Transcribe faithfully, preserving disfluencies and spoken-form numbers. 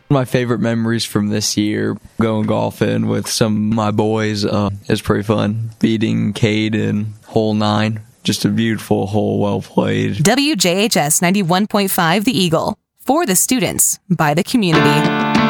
My favorite memories from this year, going golfing with some of my boys, uh, is pretty fun. Beating Cade in hole nine. Just a beautiful hole, well played. W J H S ninety-one point five The Eagle. For the students, by the community.